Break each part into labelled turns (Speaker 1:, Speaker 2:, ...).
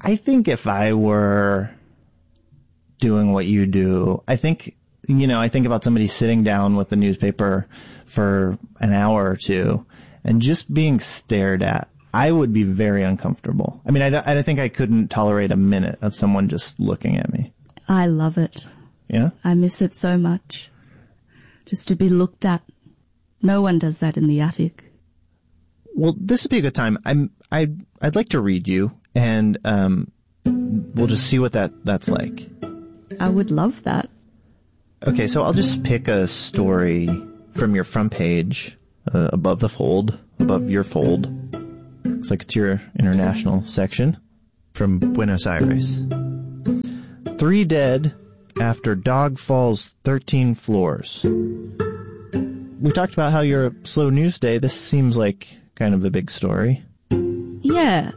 Speaker 1: I think if I were doing what you do, I think about somebody sitting down with the newspaper for an hour or two and just being stared at. I would be very uncomfortable. I mean, I think I couldn't tolerate a minute of someone just looking at me. I
Speaker 2: love it.
Speaker 1: Yeah?
Speaker 2: I miss it so much. Just to be looked at. No one does that in the attic.
Speaker 1: Well, this would be a good time. I'd like to read you, and we'll just see what that's like.
Speaker 2: I would love that.
Speaker 1: Okay, so I'll just pick a story from your front page, above your fold. Looks like it's your international section from Buenos Aires. 3 dead after dog falls 13 floors. We talked about how you're a slow news day. This seems like kind of a big story.
Speaker 2: Yeah.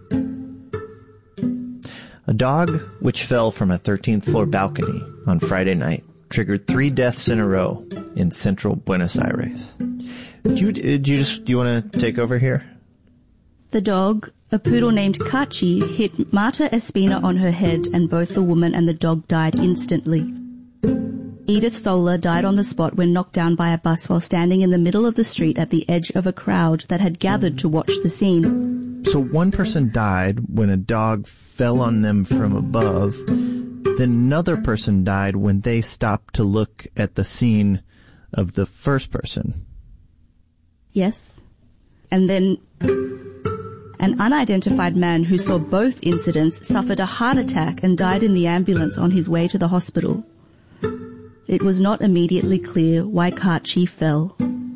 Speaker 1: A dog which fell from a 13th floor balcony on Friday night triggered 3 deaths in a row in central Buenos Aires. Do you want to take over here?
Speaker 2: The dog, a poodle named Kachi, hit Marta Espina on her head, and both the woman and the dog died instantly. Edith Solar died on the spot when knocked down by a bus while standing in the middle of the street at the edge of a crowd that had gathered to watch the scene.
Speaker 1: So one person died when a dog fell on them from above. Then another person died when they stopped to look at the scene of the first person.
Speaker 2: Yes. And then an unidentified man who saw both incidents suffered a heart attack and died in the ambulance on his way to the hospital. It was not immediately clear why Kachi fell.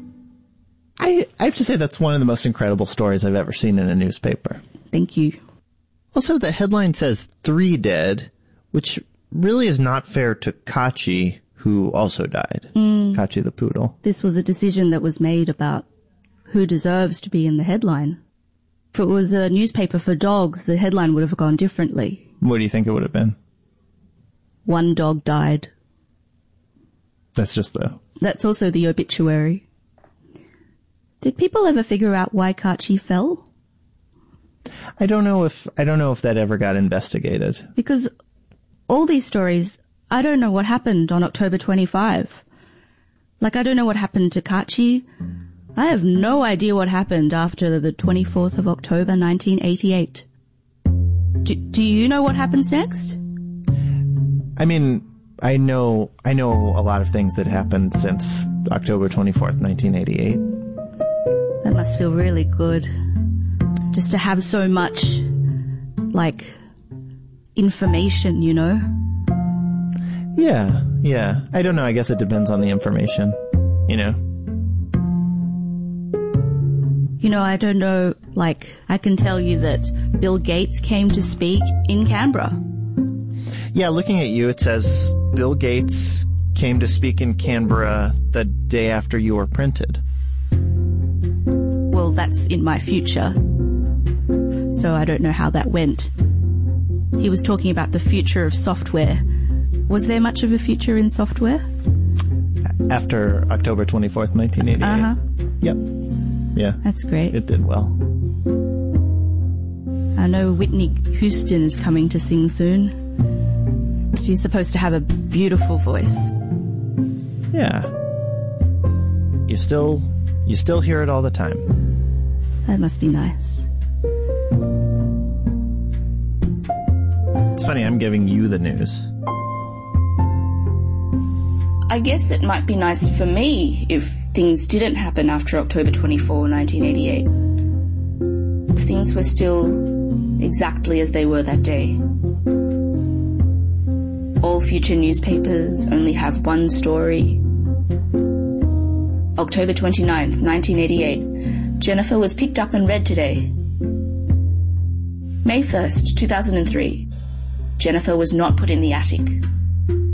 Speaker 1: I have to say that's one of the most incredible stories I've ever seen in a newspaper.
Speaker 2: Thank you.
Speaker 1: Also, the headline says 3 dead, which really is not fair to Kachi, who also died. Kachi the poodle.
Speaker 2: This was a decision that was made about who deserves to be in the headline. If it was a newspaper for dogs, the headline would have gone differently.
Speaker 1: What do you think it would have been?
Speaker 2: 1 dog died.
Speaker 1: That's
Speaker 2: also the obituary. Did people ever figure out why Kachi fell?
Speaker 1: I don't know if that ever got investigated.
Speaker 2: Because all these stories, I don't know what happened on October 25. Like, I don't know what happened to Kachi. I have no idea what happened after the 24th of October, 1988. Do you know what happens next?
Speaker 1: I mean, I know a lot of things that happened since October 24th, 1988.
Speaker 2: That must feel really good. Just to have so much, like, information, you know?
Speaker 1: Yeah. I don't know. I guess it depends on the information, you know?
Speaker 2: You know, I don't know, like, I can tell you that Bill Gates came to speak in Canberra.
Speaker 1: Yeah, looking at you, it says Bill Gates came to speak in Canberra the day after you were printed.
Speaker 2: Well, that's in my future. So I don't know how that went. He was talking about the future of software. Was there much of a future in software?
Speaker 1: After October 24th, 1988.
Speaker 2: Uh-huh.
Speaker 1: Yep. Yeah.
Speaker 2: That's great.
Speaker 1: It did well.
Speaker 2: I know Whitney Houston is coming to sing soon. She's supposed to have a beautiful voice.
Speaker 1: Yeah. You still hear it all the time.
Speaker 2: That must be nice.
Speaker 1: It's funny, I'm giving you the news.
Speaker 2: I guess it might be nice for me if things didn't happen after October 24, 1988. If things were still exactly as they were that day. All future newspapers only have one story. October 29th, 1988. Jennifer was picked up and read today. May 1st, 2003. Jennifer was not put in the attic.